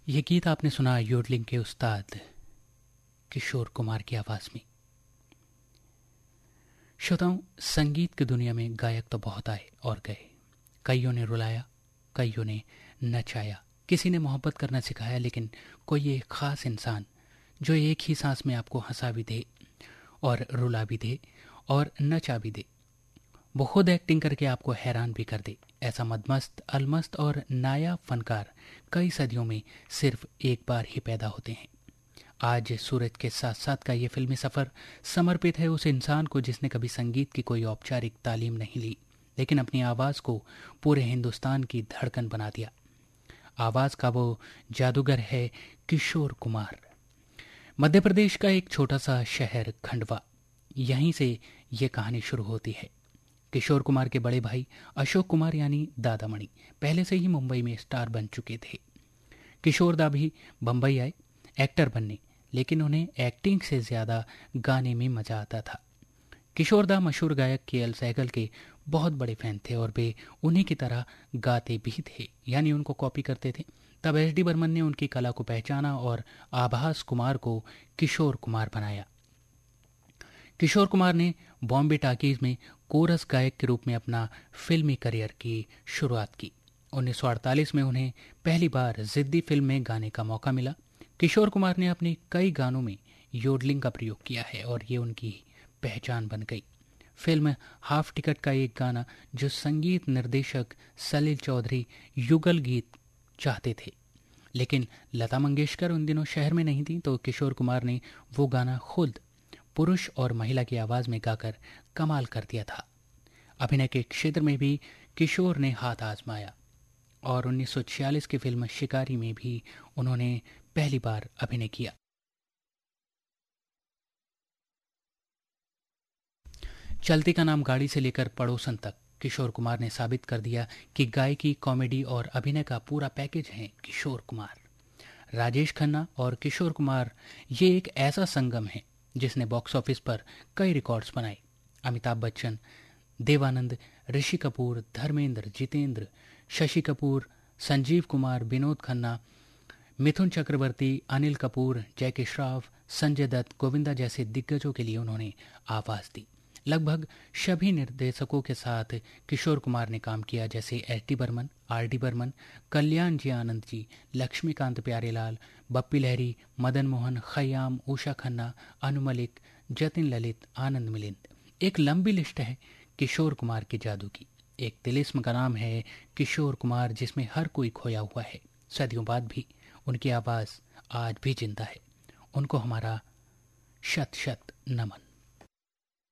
ये गीत आपने सुना योडलिंग के उस्ताद किशोर कुमार की आवाज में। श्रोताओं, संगीत की दुनिया में गायक तो बहुत आए और गए। कईयों ने रुलाया, कईयों ने नचाया, किसी ने मोहब्बत करना सिखाया, लेकिन कोई एक खास इंसान जो एक ही सांस में आपको हंसा भी दे और रुला भी दे और नचा भी दे, वो खुद एक्टिंग करके आपको हैरान भी कर दे, ऐसा मदमस्त, अलमस्त और नायाब फनकार कई सदियों में सिर्फ एक बार ही पैदा होते हैं। आज सूरज के साथ साथ का ये फिल्मी सफ़र समर्पित है उस इंसान को जिसने कभी संगीत की कोई औपचारिक तालीम नहीं ली, लेकिन अपनी आवाज़ को पूरे हिंदुस्तान की धड़कन बना दिया। आवाज़ का वो जादूगर है किशोर कुमार। मध्य प्रदेश का एक छोटा सा शहर खंडवा, यहीं से ये कहानी शुरू होती है। किशोर कुमार के बड़े भाई अशोक कुमार यानी दादामणि पहले से ही मुंबई में स्टार बन चुके थे। किशोर दा भी बम्बई आए एक्टर बनने, लेकिन उन्हें एक्टिंग से ज़्यादा गाने में मजा आता था। किशोर दा मशहूर गायक के.एल. सहगल के बहुत बड़े फैन थे और वे उन्हीं की तरह गाते भी थे, यानी उनको कॉपी करते थे। तब एच डी बर्मन ने उनकी कला को पहचाना और आभास कुमार को किशोर कुमार बनाया। किशोर कुमार ने बॉम्बे टाकीज में कोरस गायक के रूप में अपना फिल्मी करियर की शुरुआत की। 1948 में उन्हें पहली बार जिद्दी फिल्म में गाने का मौका मिला। किशोर कुमार ने अपने कई गानों में योडलिंग का प्रयोग किया है और ये उनकी पहचान बन गई। फिल्म हाफ टिकट का एक गाना जो संगीत निर्देशक सलील चौधरी युगल गीत चाहते थे, लेकिन लता मंगेशकर उन दिनों शहर में नहीं थी, तो किशोर कुमार ने वो गाना खुद पुरुष और महिला की आवाज़ में गाकर कमाल कर दिया था। अभिनय के क्षेत्र में भी किशोर ने हाथ आजमाया और 1946 की फिल्म शिकारी में भी उन्होंने पहली बार अभिनय किया। चलती का नाम गाड़ी से लेकर पड़ोसन तक किशोर कुमार ने साबित कर दिया कि गायकी, कॉमेडी और अभिनय का पूरा पैकेज है किशोर कुमार। राजेश खन्ना और किशोर कुमार ये एक ऐसा संगम है जिसने बॉक्स ऑफिस पर कई रिकॉर्ड्स बनाए। अमिताभ बच्चन, देवानंद, ऋषि कपूर, धर्मेंद्र, जितेंद्र, शशि कपूर, संजीव कुमार, विनोद खन्ना, मिथुन चक्रवर्ती, अनिल कपूर, जैकी श्रॉफ, संजय दत्त, गोविंदा जैसे दिग्गजों के लिए उन्होंने आवाज़ दी। लगभग सभी निर्देशकों के साथ किशोर कुमार ने काम किया, जैसे H D Burman, R D Burman, कल्याण जी आनंद जी, लक्ष्मीकांत प्यारेलाल, बप्पी लहरी, मदन मोहन, खयाम, उषा खन्ना, अनु मलिक, जतिन ललित, आनंद मिलिंद। एक लंबी लिस्ट है किशोर कुमार के जादू की। एक तिलिस्म का नाम है किशोर कुमार, जिसमें हर कोई खोया हुआ है। सदियों बाद भी उनकी आवाज़ आज भी जिंदा है। उनको हमारा शत शत नमन।